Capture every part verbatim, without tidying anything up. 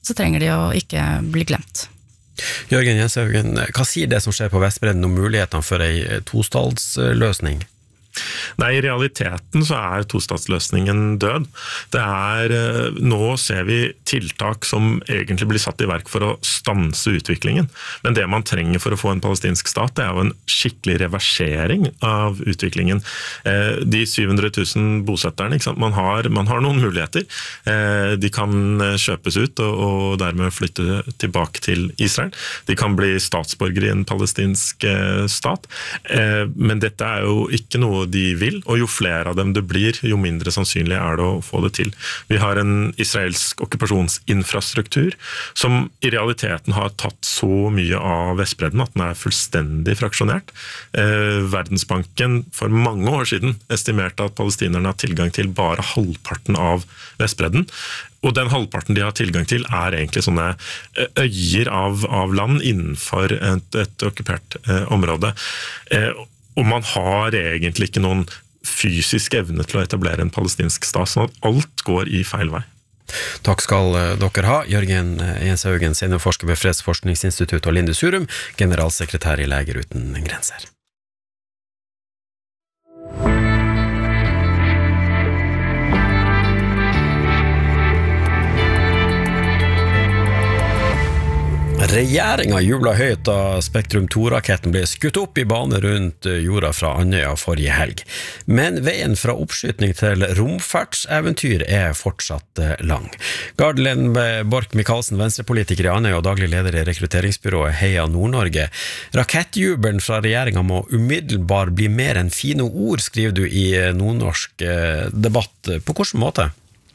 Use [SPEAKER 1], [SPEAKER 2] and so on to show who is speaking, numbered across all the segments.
[SPEAKER 1] så trenger de å ikke bli glemt.
[SPEAKER 2] Jørgen Jenshaugen, hva sier det som skjer på Vestbredden om mulighetene for en tostatsløsning?
[SPEAKER 3] Nei, i realiteten så er tostatsløsningen død. Det er, nå ser vi tiltak som egentlig blir satt i verk for å stanse utviklingen. Men det man trenger for å få en palestinsk stat, det er jo en skikkelig reversering av utviklingen. De syv hundre tusen bosetterne, ikke sant? Man har, man har noen muligheter. De kan kjøpes ut og, og dermed flytte tilbake til Israel. De kan bli statsborgere i en palestinsk stat. Men dette er jo ikke noe de vil, og jo flere av dem det blir, jo mindre sannsynlig er det å få det til. Vi har en israelsk okkupasjonsinfrastruktur som i realiteten har tatt så mye av Vestbredden at den er fullstendig fraksjonert. Eh, Verdensbanken for mange år siden estimerte at palestinerne har tilgang til bare halvparten av Vestbredden. Og den halvparten de har tilgang til er egentlig sånne øyer av, av land innenfor et, et okkupert eh, område. Eh, og man har egentlig ikke noen fysisk evne til å etablere en palestinsk stat, sånn at alt går i feil vei.
[SPEAKER 2] Takk skal dere ha, Jørgen Jenshaugen, seniorforsker ved Fredsforskningsinstituttet, og Linde Surum, generalsekretær i Leger uten grenser. Regjeringen jublet høyt da Spektrum to-raketten ble skutt opp i bane rundt jorda fra Andøya forrige helg. Men veien fra oppskytning til romfartseventyr er fortsatt lang. Gardlen Borch-Michaelsen, venstrepolitiker i Andøya og daglig leder i rekrutteringsbyrået Heia Nord-Norge. Rakettjubelen fra regjeringen må umiddelbart bli mer enn fine ord, skriver du i Nordnorsk debatt. På hvilken måte?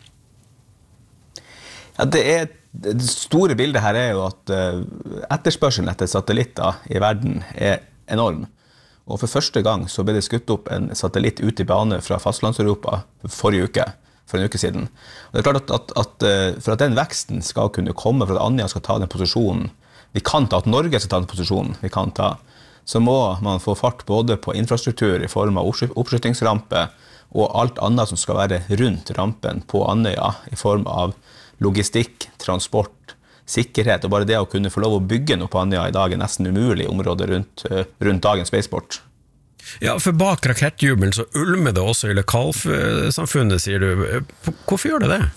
[SPEAKER 4] Ja, det er Det store bildet her er jo at etterspørselen etter satellitter i verden er enorm. Og for første gang så ble det skutt opp en satellitt ut i bane fra fastlandseuropa forrige uke, for en uke siden. Og det er klart at, at, at for at den veksten skal kunne komme, for at Andøya skal ta den posisjonen, vi kan ta at Norge skal ta den posisjonen vi kan ta, så må man få fart både på infrastruktur i form av oppskytingsrampe og alt annet som skal være rundt rampen på Andøya i form av logistikk, transport, sikkerhet, og bare det å kunne få lov å bygge noe på Andøya i dag er nesten umulig i området rundt, rundt dagens spaceport.
[SPEAKER 2] Ja, for bak rakettjubelen så ulmer det også i lokalsamfunnet, sier du. Hvorfor gjør det det?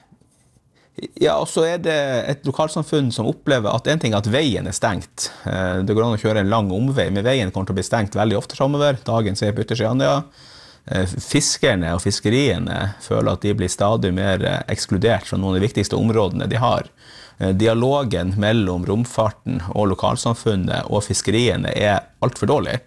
[SPEAKER 4] Ja, og så er det et lokalsamfunn som opplever at en ting er at veien er stengt. Det går an å kjøre en lang omvei, men veien kommer til å bli stengt veldig ofte fremover. Dagens er på ytterste Andøya. Fiskerne og fiskeriene føler at de blir stadig mer ekskludert fra noen av de viktigste områdene de har. Dialogen mellom romfarten og lokalsamfunnet og fiskeriene er alt for dårlig.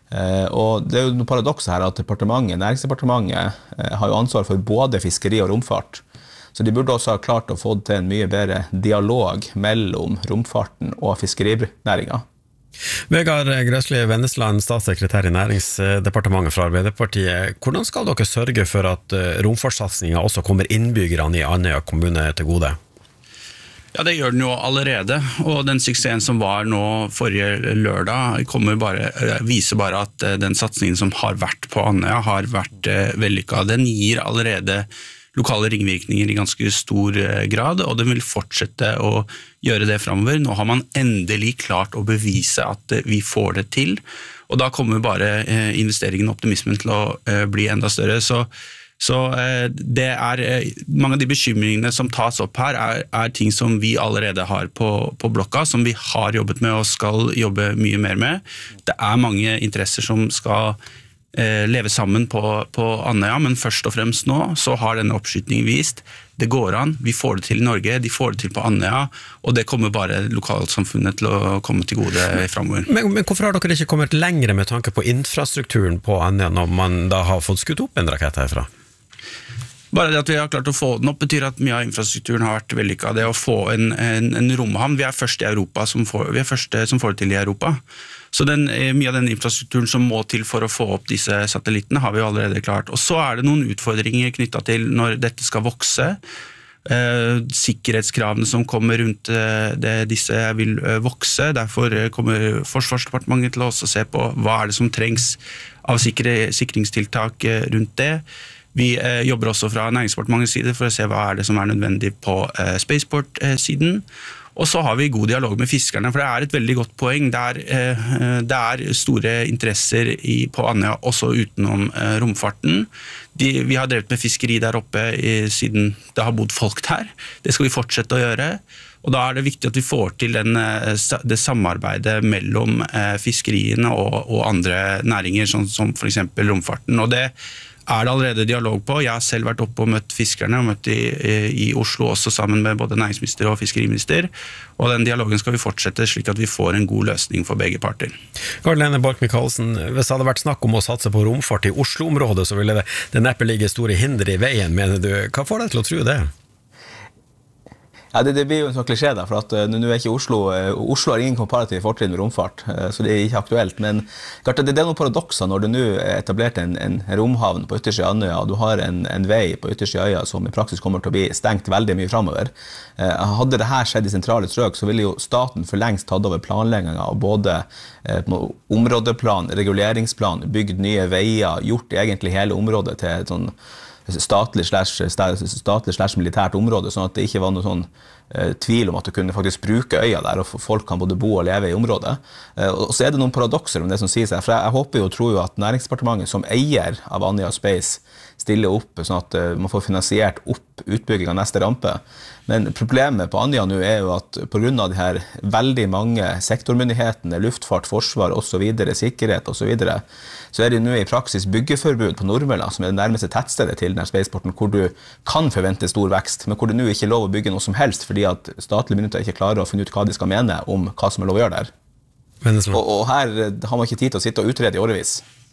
[SPEAKER 4] Og det er jo noe paradoks her at departementet, Næringsdepartementet har jo ansvar for både fiskeri og romfart. Så de burde også ha klart å få til en mye bedre dialog mellom romfarten og fiskerinæringen.
[SPEAKER 2] Vegard Grøsli Vennesland, statssekretær i Næringsdepartementet fra Arbeiderpartiet. Hvordan skal dere sørge for at romfartssatsningen også kommer innbyggerne i Andøya kommune til gode?
[SPEAKER 5] Ja, det gjør den jo allerede, og den suksessen som var nå forrige lørdag kommer bare, viser bare at den satsningen som har vært på Andøya har vært vellykket. Den gir allerede lokale ringvirkninger i ganske stor grad, og den vil fortsette å gjøre det fremover. Nå har man endelig klart å bevise at vi får det til, og da kommer bare investeringen og optimismen til å bli enda større. Så, så det er, mange av de bekymringene som tas opp her er, er ting som vi allerede har på, på blokka, som vi har jobbet med og skal jobbe mye mer med. Det er mange interesser som skal leve sammen på, på Andøya, men først og fremst nå så har denne oppskytningen vist det går an, vi får det til i Norge, de får det til på Andøya, og det kommer bare lokalsamfunnet til å komme til gode fremover.
[SPEAKER 2] Men, men hvorfor har dere ikke kommet lengre med tanke på infrastrukturen på Andøya når man da har fått skutt opp en rakett herfra?
[SPEAKER 5] Bare det at vi har klart å få den opp betyr at mye av infrastrukturen har vært vellykket. Det å få en, en, en romhavn, vi er først i Europa som får, vi er første som får det til i Europa. Så den, mye av den infrastrukturen som må til for å få opp disse satellittene har vi allerede klart. Og så er det noen utfordringer knyttet til når dette skal vokse. Eh, sikkerhetskravene som kommer rundt det, disse vil vokse. Derfor kommer Forsvarsdepartementet til å også se på hva er det som trengs av sikre, sikringstiltak rundt det. Vi eh, jobber også fra næringsdepartementets side for å se hva er det som er nødvendig på eh, Spaceport-siden. Og så har vi god dialog med fiskerne, for det er et veldig godt poeng. Det er, eh, det er store interesser i, på Andøya, også utenom eh, romfarten. De, vi har drevet med fiskeri der oppe i, siden det har bodd folk der. Det skal vi fortsette å gjøre. Og da er det viktig at vi får til den, det samarbeidet mellom eh, fiskeriene og, og andre næringer, sånn som for eksempel romfarten. Og det er det allerede dialog på. Jeg har selv vært oppe og møtt fiskerne, og møtt i, i Oslo også sammen med både næringsminister og fiskeriminister. Og den dialogen skal vi fortsette slik at vi får en god løsning for begge parter.
[SPEAKER 2] Karl Lene Borch-Michaelsen, hvis det hadde vært snakk om å satse på romfart i Oslo-området, så ville det, det neppe ligge store hinder i veien, mener du. Hva får deg til å tro det?
[SPEAKER 4] Ja, det, det blir jo en sånn klisjé da, for at uh, nå er ikke Oslo, uh, Oslo har ingen komparativ fortrinn med romfart, uh, så det er ikke aktuelt, men klart, det, det er noen paradokser når du nå er etablert en, en romhavn på ytterste Andøya, og du har en, en vei på ytterste øya som i praksis kommer til å bli stengt veldig mye fremover. Uh, hadde det her skjedd i sentrale strøk, så ville jo staten for lengst tatt over planleggingen av både uh, områdeplan, reguleringsplan, bygd nye veier, gjort egentlig hele området til et sånn statlig slash, statlig slash militært område, sånn at det ikke var noe sånn eh, tvil om at du kunne faktisk bruke øya der, og folk kan både bo og leve i området. Eh, og så er det noen paradokser om det som sier seg, for jeg, jeg håper jo og tror jo at Næringsdepartementet som eier av Andøya Space stiller opp, sånn at uh, man får finansiert opp utbygging av neste rampe. Men problemet på Andøya nå er jo at på grunn av de her veldig mange sektormyndighetene, luftfart, forsvar og så videre, sikkerhet og så videre, så er det nå i praksis byggeforbud på Nordmølla, som er det nærmeste tettstedet til denne spaceporten, hvor du kan forvente stor vekst, men hvor det nå ikke er lov å bygge noe som helst, fordi at statlige myndigheter ikke klarer å finne ut hva de skal mene om hva som er lov å gjøre der. Og, og her har man ikke tid til å sitte og utrede i årevis.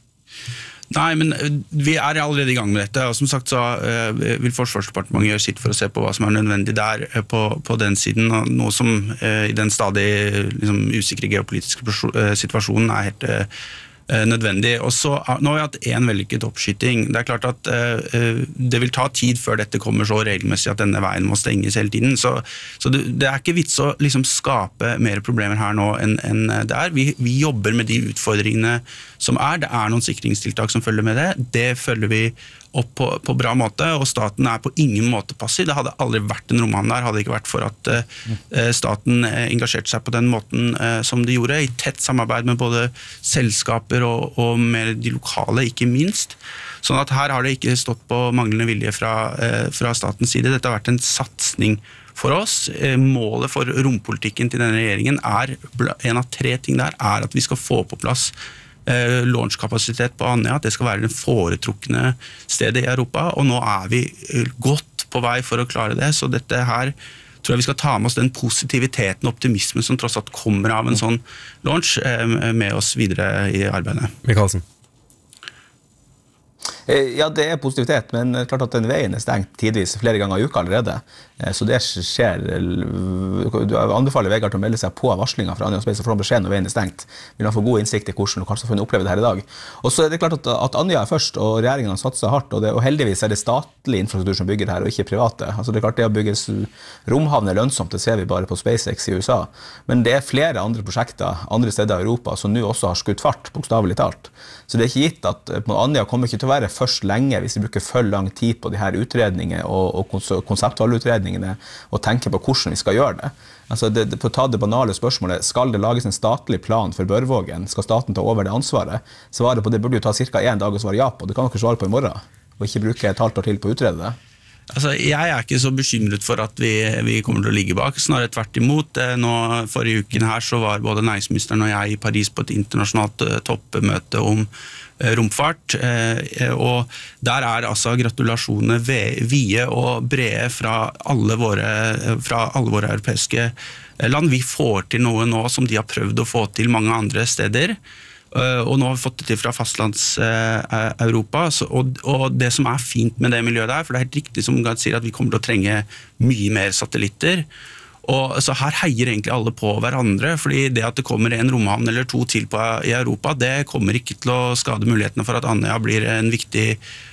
[SPEAKER 5] Nei, men vi er allerede i gang med dette, og som sagt så uh, vil Forsvarsdepartementet gjøre sitt for å se på hva som er nødvendig der uh, på, på den siden, og noe som uh, i den stadig liksom, usikre geopolitiske uh, situasjonen er helt uh, nødvendig. Og så nå har vi hatt en vellykket oppskyting. Det er klart at uh, det vil ta tid før dette kommer så regelmessig at denne veien må stenges hele tiden, så, så det, det er ikke vits å liksom, skape mer problemer her nå enn, enn det er. Vi, vi jobber med de utfordringene som er. Det er noen sikringstiltak som følger med det. Det følger vi opp på, på bra måte, og staten er på ingen måte passiv. Det hadde aldri vært en romhavn der, hadde ikke vært for at uh, staten engasjerte seg på den måten uh, som de gjorde, i tett samarbeid med både selskaper og, og med de lokale, ikke minst. Sånn at her har det ikke stått på manglende vilje fra, uh, fra statens side. Dette har vært en satsning for oss. Uh, målet for rompolitikken til denne regjeringen er, en av tre ting der, er at vi skal få på plass launchkapasitet på Andøya, at det skal være den foretrukne stedet i Europa, og nå er vi godt på vei for å klare det, så dette her tror jeg vi skal ta med oss den positiviteten og optimismen som tross alt kommer av en sånn launch med oss videre i arbeidet.
[SPEAKER 2] Michaelsen.
[SPEAKER 4] Ja, det er positivitet, men klart at den veien er stengt tidvis flere ganger i uka allerede. Så det skjer, du anbefaler Vegard til å melde seg på varslinga fra Andøya Space og få beskjed når veien er stengt. Vil han få god innsikt i hvordan du kanskje får oppleve det her i dag. Og så er det klart at, at Andøya er først, og regjeringen har satset hardt, og, det, og heldigvis er det statlig infrastruktur som bygger det her, og ikke private. Altså det er klart det å bygge romhavn er lønnsomt, det ser vi bare på SpaceX i U S A. Men det er flere andre prosjekter, andre steder i Europa, som nå også har skutt fart, bokstavelig talt. Så det er ikke gitt at Andøya kommer ikke til å være først lenge hvis vi bruker for lang tid på de her utredningene og, og konseptvalgutredningene og tenker på hvordan vi skal gjøre det. Altså det, det, for å ta det banale spørsmålet, skal det lages en statlig plan for Børvågen? Skal staten ta over det ansvaret? Svaret på det burde jo ta cirka en dag å svare ja på. Det kan dere svare på i morgen, og ikke bruke et halvt år til på å utrede det.
[SPEAKER 5] Altså, jeg er ikke så bekymret for at vi, vi kommer til å ligge bak, snarere tvert imot. Nå, forrige uken her så var både næringsministeren og jeg i Paris på et internasjonalt toppmøte om romfart, og der er altså gratulasjonene vide og brede fra alle våre, fra alle våre europeiske land. Vi får til noe nå som de har prøvd å få til mange andre steder, og nå har vi fått det til fra fastlands-Europa, og, og det som er fint med det miljøet der, for det er helt riktig som Gard sier at vi kommer til å trenge mye mer satellitter, og så her heier egentlig alle på hverandre, fordi det at det kommer en romhavn eller to til på i Europa, det kommer ikke til å skade mulighetene for at Andøya blir en viktig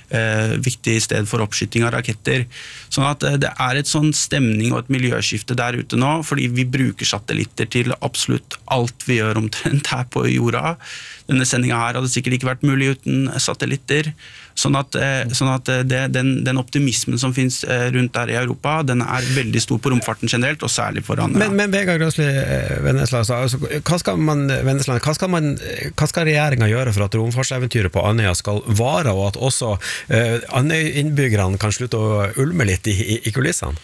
[SPEAKER 5] eh, viktig sted for oppskyting av raketter. Sånn at eh, det er et sånn stemning og et miljøskifte der ute nå, fordi vi bruker satellitter til absolutt alt vi gjør omtrent her på jorda. Denne sendingen her hadde sikkert ikke vært mulig uten satellitter. Sånn at, eh, sånn at det, den, den optimismen som finnes eh, rundt der i Europa, den er veldig stor på romfarten generelt, og særlig for andre.
[SPEAKER 2] Men, men Vegard Grøsli Vennesland, altså, hva skal man, Vennesland, hva skal man, hva skal regjeringen gjøre for at romfartseventyret på Andøya skal vare, og at også uh, Andøy-innbyggerne kan slutte å ulme litt i, i, i kulissene?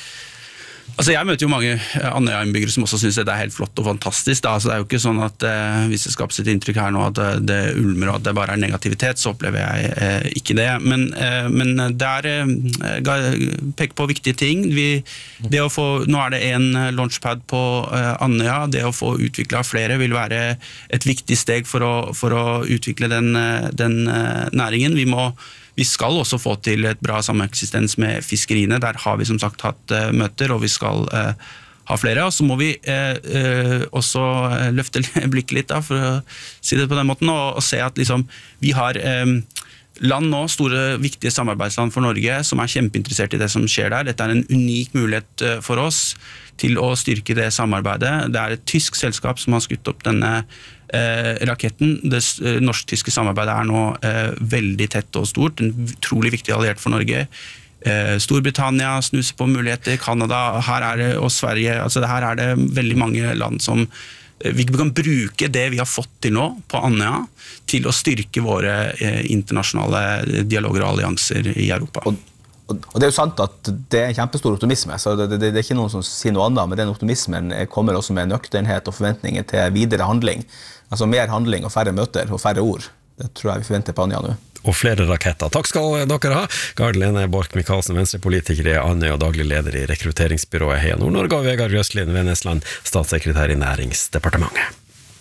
[SPEAKER 5] Altså jeg møter jo mange Andøya-innbyggere som også synes det er helt flott og fantastisk. Da. Altså det er jo ikke sånn at eh, hvis det skapes et inntrykk her nå at det ulmer og at det bare er negativitet, så opplever jeg eh, ikke det. Men, eh, men det er eh, pek på viktige ting. Vi, det å få, nå er det en launchpad på eh, Andøya. Det å få utviklet flere vil være et viktig steg for å, for å utvikle den, den eh, næringen. Vi må Vi skal også få til et bra sameksistens med fiskeriene. Der har vi som sagt hatt uh, møter, og vi skal uh, ha flere. Og så må vi uh, uh, også løfte blikket litt, da, for å si det på den måten, og, og se at liksom, vi har um, land nå, store, viktige samarbeidsland for Norge, som er kjempeinteressert i det som skjer der. Dette er en unik mulighet uh, for oss til å styrke det samarbeidet. Det er et tysk selskap som har skutt opp denne Eh, raketten. Det eh, norsk-tyske samarbeidet er nå eh, veldig tett og stort, en utrolig viktig alliert for Norge. Eh, Storbritannia snuser på muligheter, Kanada, her er det, og Sverige, altså det her er det veldig mange land som eh, vi kan bruke det vi har fått til nå på Andøya til å styrke våre eh, internasjonale dialoger og allianser i Europa.
[SPEAKER 4] Og Og det er jo sant at det er en kjempestor optimisme, så det, det, det er ikke noen som sier noe annet, men den optimismen kommer også med nøkternhet og forventninger til videre handling. Altså mer handling og færre møter og færre ord. Det tror jeg vi forventer på Andøya nå.
[SPEAKER 2] Og flere raketter. Takk skal dere ha. Gard Lene Borch Michaelsen, venstrepolitiker i Andøya og daglig leder i rekrutteringsbyrået Heia Nord-Norge, og Vegard Grøsli Vennesland, statssekretær i Næringsdepartementet.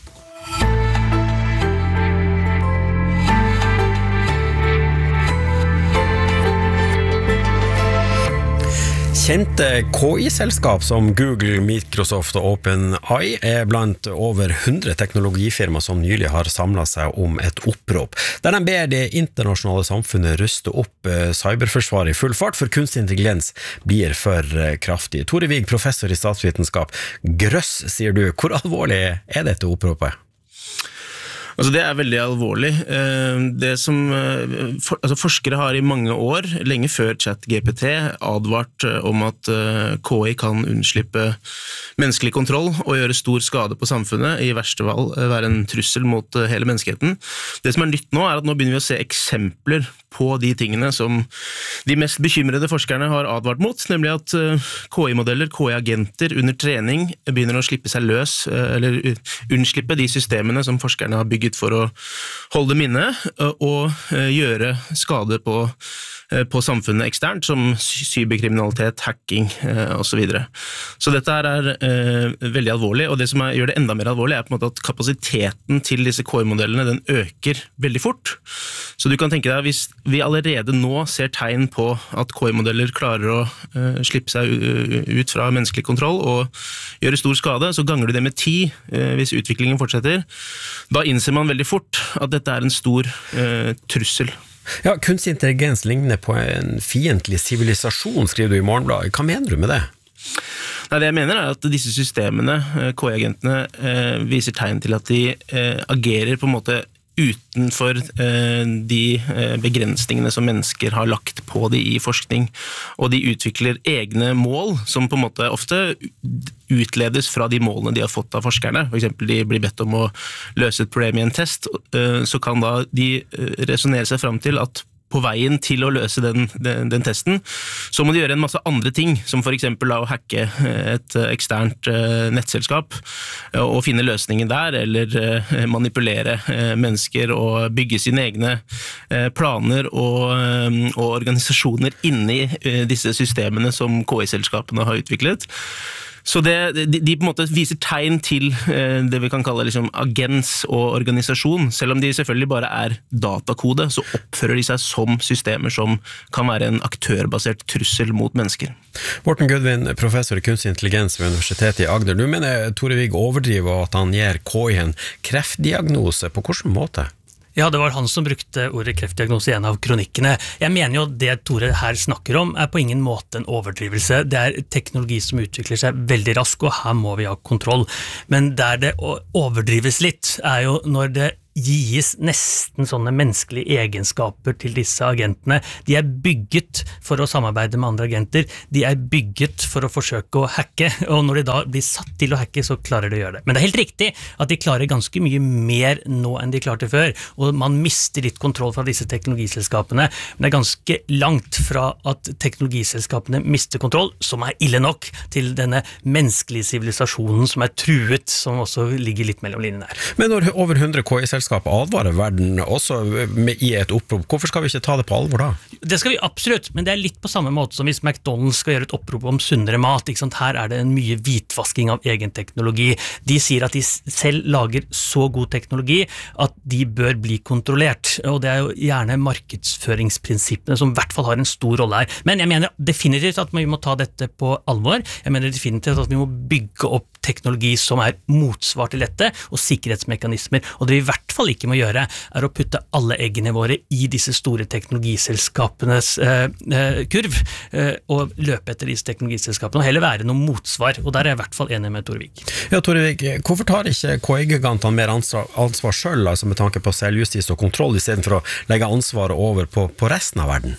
[SPEAKER 2] Kjente K I-selskap som Google, Microsoft og OpenAI er blant over hundre teknologifirmaer som nylig har samlet seg om et opprop, der de ber det internasjonale samfunnet ruste opp cyberforsvaret i full fart, for kunstig intelligens blir for kraftig. Tore Vig, professor i statsvitenskap. Grøss, sier du. Hvor alvorlig er dette oppropet?
[SPEAKER 6] Altså det er veldig alvorlig. Det som, for, altså forskere har i mange år, lenge før ChatGPT, advart om at K I kan unnslippe menneskelig kontroll og gjøre stor skade på samfunnet, i verste fall være en trussel mot hele menneskeheten. Det som er nytt nå er at nå begynner vi å se eksempler på de tingene som de mest bekymrede forskerne har advart mot, nemlig at K I-modeller, K I-agenter under trening begynner å slippe seg løs, eller unnslippe de systemene som forskerne har bygget for å holde minne og gjøre skade på, på samfunnet eksternt, som cyberkriminalitet, hacking og så videre. Så dette er eh, veldig alvorlig, og det som er, gjør det enda mer alvorlig er på en måte at kapasiteten til disse K I-modellene den øker veldig fort. Så du kan tenke deg, hvis vi allerede nå ser tegn på at K I-modeller klarer å uh, slippe seg ut fra menneskelig kontroll og gjøre stor skade, så ganger du det med ti uh, hvis utviklingen fortsetter. Da innser man veldig fort at dette er en stor uh, trussel.
[SPEAKER 2] Ja, kunstig intelligens ligner på en fiendtlig sivilisasjon, skriver du i Morgenbladet. Hva mener du med det?
[SPEAKER 6] Nei, det jeg mener er at disse systemene, K I-agentene, uh, viser tegn til at de uh, agerer på en måte utenfor eh, de eh, begrensningene som mennesker har lagt på de i forskning, og de utvikler egne mål som på en måte ofte utledes fra de målene de har fått av forskerne. For eksempel de blir bedt om å løse et problem i en test, eh, så kan da de eh, resonere seg frem til at på veien til å løse den, den, den testen, så må de gjøre en masse andre ting, som for eksempel å hacke et eksternt uh, nettselskap uh, og finne løsningen der, eller uh, manipulere uh, mennesker og bygge sine egne uh, planer og, um, og organisasjoner inni uh, disse systemene som K I-selskapene har utviklet. Så det, de, de på en måte viser tegn til eh, det vi kan kalle liksom agens og organisasjon. Selv om de selvfølgelig bare er datakode, så oppfører de seg som systemer som kan være en aktørbasert trussel mot mennesker.
[SPEAKER 2] Morten Gudvin, professor i kunstig intelligens ved Universitetet i Agder. Du mener Tore Vig overdriver at han gir K I en kreftdiagnose. På hvilken måte?
[SPEAKER 7] Ja, det var han som brukte ordet kreftdiagnose i en av kronikkene. Jeg mener jo det Tore her snakker om er på ingen måte en overdrivelse. Det er teknologi som utvikler seg veldig raskt, og her må vi ha kontroll. Men der det overdrives litt, er jo når det gis nesten sånne menneskelige egenskaper til disse agentene. De er bygget for å samarbeide med andre agenter, de er bygget for å forsøke å hacke, og når de da blir satt til å hacke, så klarer de å gjøre det. Men det er helt riktig at de klarer ganske mye mer nå enn de klarte før, og man mister litt kontroll fra disse teknologiselskapene, men det er ganske langt fra at teknologiselskapene mister kontroll, som er ille nok, til denne menneskelige sivilisasjonen som er truet, som også ligger litt mellom linjene her.
[SPEAKER 2] Men når over hundre K I-selskap advarer verden også med, i et opprop, hvorfor skal vi ikke ta det på alvor da?
[SPEAKER 7] Det skal vi absolutt, men det er litt på samme måte som hvis McDonald's skal gjøre et opprop om sunnere mat, ikke sant? Her er det en mye hvitvasking av egen teknologi. De sier at de selv lager så god teknologi at de bør bli kontrollert, og det er jo gjerne markedsføringsprinsippene som i hvert fall har en stor rolle her. Men jeg mener definitivt at vi må ta dette på alvor. Jeg mener definitivt at vi må bygge opp teknologi som er motsvar til dette, og sikkerhetsmekanismer. Og det vi i hvert fall ikke må gjøre, er å putte alle eggene våre i disse store teknologiselskapenes eh, eh, kurv, eh, og løpe etter disse teknologiselskapene, og heller være noe motsvar. Og der er jeg i hvert fall enig med Torvik.
[SPEAKER 2] Ja, Torvik, hvorfor tar ikke K I-gigantene mer ansvar, ansvar selv, altså med tanke på selvjustis og kontroll, i stedet for å legge ansvaret over på, på resten av verden?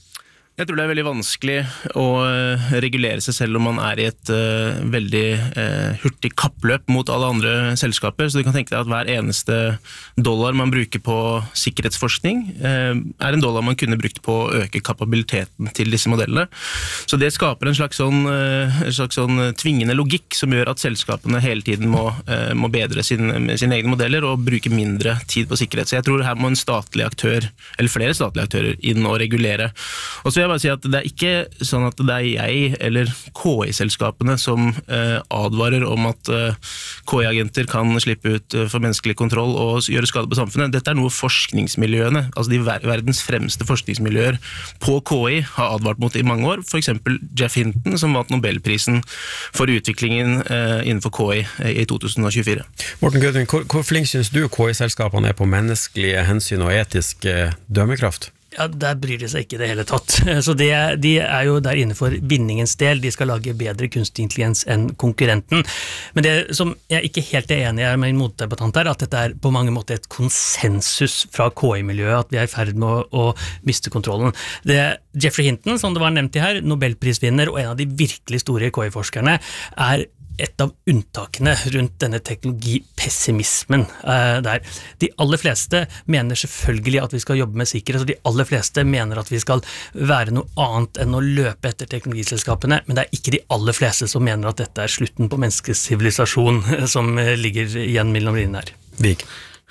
[SPEAKER 6] Jeg tror det er veldig vanskelig å regulere seg selv om man er i et uh, veldig uh, hurtig kappløp mot alle andre selskaper, så du kan tenke deg at hver eneste dollar man bruker på sikkerhetsforskning uh, er en dollar man kunne brukt på å øke kapabiliteten til disse modellene. Så det skaper en slags sånn, uh, en slags sånn tvingende logikk som gjør at selskapene hele tiden må, uh, må bedre sin, sine egne modeller og bruke mindre tid på sikkerhet. Så jeg tror her må en statlig aktør, eller flere statlige aktører, inn og regulere. Og så jeg bare si at det er ikke sånn at det er jeg eller K I-selskapene som eh, advarer om at eh, K I-agenter kan slippe ut eh, for menneskelig kontroll og gjøre skade på samfunnet. Dette er noe forskningsmiljøene, altså de ver verdens fremste forskningsmiljøer på K I har advart mot i mange år. For eksempel Jeff Hinton, som vant Nobelprisen for utviklingen eh, innenfor K I eh, i to tusen tjuefire.
[SPEAKER 2] Morten Gudvin, hvor, hvor flink synes du K I-selskapene er på menneskelige hensyn og etisk eh, dømmekraft?
[SPEAKER 7] Ja, der bryr de seg ikke det hele tatt. Så det, de er jo der inne for vinningens del. De skal lage bedre kunstig intelligens enn konkurrenten. Men det som jeg ikke helt er enig med min motdebattant er, at dette er på mange måter et konsensus fra K I-miljøet, at vi er i ferd med å, å miste kontrollen. Det, Jeffrey Hinton, som det var nevnt i her, Nobelprisvinner og en av de virkelig store K I-forskerne, er et av unntakene rundt denne teknologipessimismen eh, der. De aller fleste mener selvfølgelig at vi skal jobbe med sikkerhet, og de aller fleste mener at vi skal være noe annet enn å løpe etter teknologiselskapene, men det er ikke de aller fleste som mener at dette er slutten på menneskets sivilisasjon som ligger igjen mellom linjene her.
[SPEAKER 2] Vik.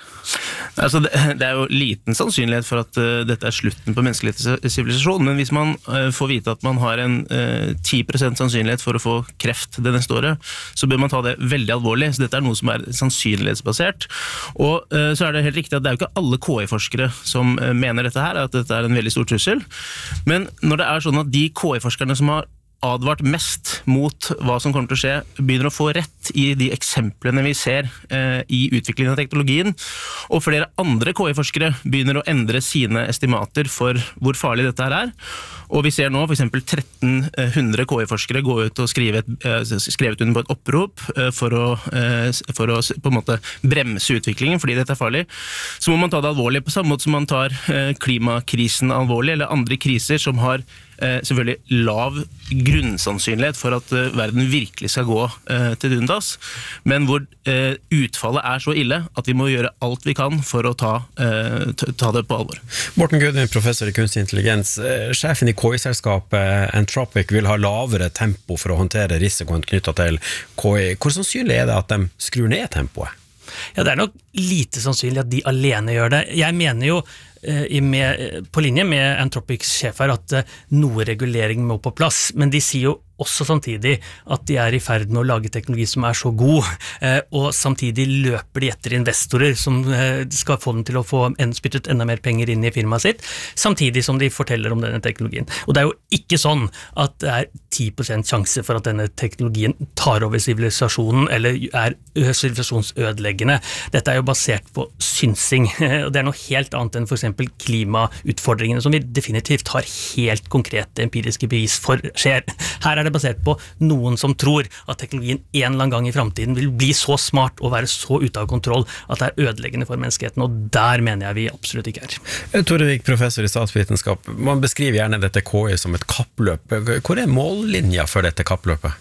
[SPEAKER 6] Altså, det, det er jo liten sannsynlighet for at uh, dette er slutten på menneskelig sivilisasjon, men hvis man uh, får vite at man har en uh, ti prosent sannsynlighet for å få kreft det neste året, så bør man ta det veldig alvorlig. Så dette er noe som er sannsynlighetsbasert. Og uh, så er det helt riktig at det er jo ikke alle K I-forskere som uh, mener dette her, at dette er en veldig stor trussel. Men når det er sånn at de K I-forskerne som har advart mest mot hva som kommer til å skje, begynner å få rett i de eksemplene vi ser eh, i utviklingen av teknologien, og flere andre K I-forskere begynner å endre sine estimater for hvor farlig dette her er. Og vi ser nå for eksempel tretten hundre K I-forskere gå ut og skrive et, eh, skrevet under på et opprop eh, for, å, eh, for å på en måte bremse utviklingen fordi dette er farlig. Så må man ta det alvorlig på samme måte som man tar eh, klimakrisen alvorlig, eller andre kriser som har Eh, selvfølgelig lav grunnsannsynlighet for at eh, verden virkelig skal gå eh, til dundas, men hvor eh, utfallet er så ille at vi må gjøre alt vi kan for å ta, eh, ta det på alvor.
[SPEAKER 2] Morten Gudvin, professor i kunstig intelligens. Eh, sjefen i K I-selskapet Anthropic vil ha lavere tempo for å håndtere risikoen knyttet til K I. Hvor sannsynlig er det at de skrur ned tempoet?
[SPEAKER 7] Ja, det er nok lite sannsynlig at de alene gjør det. Jeg mener jo i med, på linje med Anthropics sjef her at noe regulering må på plass, men de sier jo også samtidig at de er i ferd med å lage teknologi som er så god, og samtidig løper de etter investorer som skal få dem til å få spyttet enda mer penger inn i firmaet sitt, samtidig som de forteller om denne teknologien. Og det er jo ikke sånn at det er ti prosent sjanse for at denne teknologien tar over sivilisasjonen, eller er sivilisasjonsødeleggende. Dette er jo basert på synsing, og det er noe helt annet enn for eksempel klimautfordringene, som vi definitivt har helt konkrete empiriske bevis for skjer. Her er det basert på noen som tror at teknologien en eller annen gang i fremtiden vil bli så smart og være så ute av kontroll at det er ødeleggende for menneskeheten, og der mener jeg vi absolutt ikke er.
[SPEAKER 2] Tore Vik, professor i statsvitenskap, man beskriver gjerne dette K I som et kappløp. Hvor er mållinja for dette kappløpet?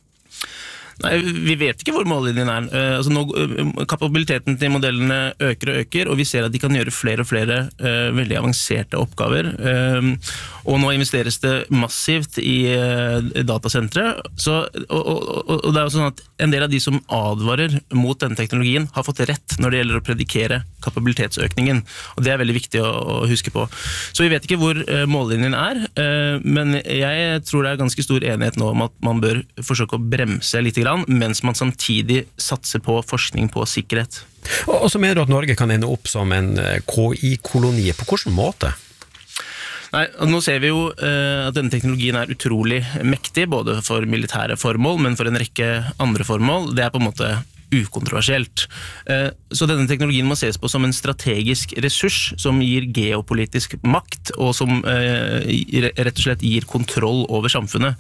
[SPEAKER 6] Nei, vi vet ikke hvor mållinjen er. Uh, altså nå, uh, kapabiliteten til modellene øker og øker, og vi ser at de kan gjøre flere og flere uh, veldig avanserte oppgaver. Uh, og nå investeres det massivt i uh, datasentre. Så, og, og, og det er jo sånn at en del av de som advarer mot denne teknologien har fått rett når det gjelder å predikere kapabilitetsøkningen. Og det er veldig viktig å, å huske på. Så vi vet ikke hvor uh, mållinjen er, uh, men jeg tror det er ganske stor enighet nå om at man bør forsøke å bremse litt grann, mens man samtidig satser på forskning på sikkerhet.
[SPEAKER 2] Og så mener du at Norge kan ende opp som en K I-koloni. På hvilken måte?
[SPEAKER 6] Nei, nå ser vi jo uh, at denne teknologien er utrolig mektig, både for militære formål, men for en rekke andre formål. Det er på en måte ukontroversielt. Uh, så denne teknologien må ses på som en strategisk ressurs som gir geopolitisk makt, og som uh, rett og slett gir kontroll over samfunnet.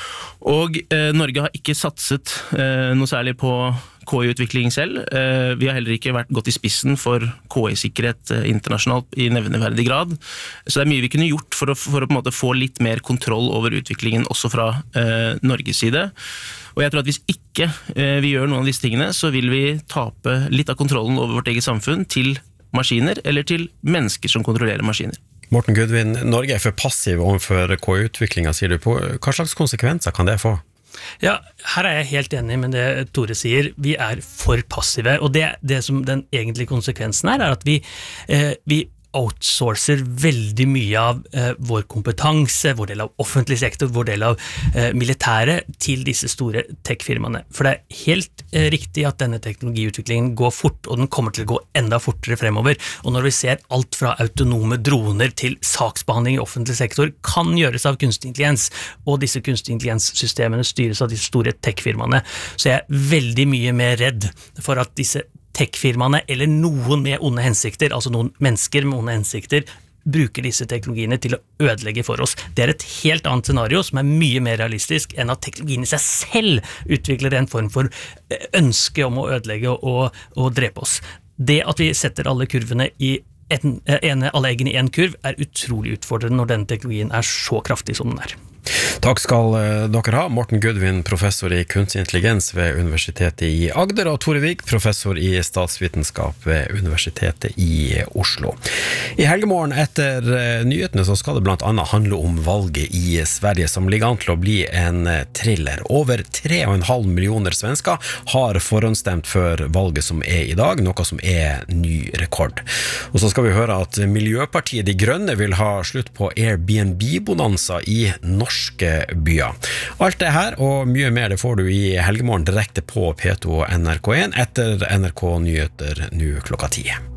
[SPEAKER 6] Og eh, Norge har ikke satset eh, noe særlig på K I-utvikling selv. Eh, vi har heller ikke vært gått i spissen for K I-sikkerhet eh, internasjonalt i nevneverdig grad. Så det er mye vi kunne gjort for å, for å på en måte få litt mer kontroll over utviklingen også fra eh, Norges side. Og jeg tror at hvis ikke eh, vi gjør noen av disse tingene, så vil vi tape litt av kontrollen over vårt eget samfunn til maskiner eller til mennesker som kontrollerer maskiner.
[SPEAKER 2] Morten Gudvin, Norge er for passiv overfor K I-utviklingen, sier du på. Hva slags konsekvenser kan det få?
[SPEAKER 7] Ja, her er jeg helt enig med det Tore sier. Vi er for passive, og det, det som den egentlige konsekvensen er, er at vi, eh, vi outsourcer veldig mye av eh, vår kompetanse, vår del av offentlig sektor, vår del av eh, militære til disse store tech-firmaene. For det er helt eh, riktig at denne teknologiutviklingen går fort, og den kommer til å gå enda fortere fremover. Og når vi ser alt fra autonome droner til saksbehandling i offentlig sektor kan gjøres av kunstig intelligens, og disse kunstig intelligens-systemene styres av disse store tech-firmaene, så jeg er veldig mye mer redd for at disse tech-firmaene eller noen med onde hensikter, altså noen mennesker med onde hensikter, bruker disse teknologiene til å ødelegge for oss. Det er et helt annet scenario som er mye mer realistisk enn at teknologien i seg selv utvikler en form for ønske om å ødelegge og, og drepe oss. Det at vi setter alle kurvene i en, ene, alle eggene i en kurv er utrolig utfordrende når denne teknologien er så kraftig som den er.
[SPEAKER 2] Takk skal dere ha, Morten Gudvin, professor i kunstig intelligens ved Universitetet i Agder, og Tore Vik, professor i statsvitenskap ved Universitetet i Oslo. I helgemorgen etter nyhetene så skal det blant annet handle om valget i Sverige, som ligger an til å bli en thriller. Over tre og en halv millioner svensker har forhåndsstemt før valget som er i dag, noe som er ny rekord. Og så skal vi høre at Miljøpartiet De Grønne vil ha slutt på Airbnb-bonanza i norsk norske byer. Alt det her og mye mer det får du i helgemorgen direkte på P to og N R K en etter N R K Nyheter nå klokka ti.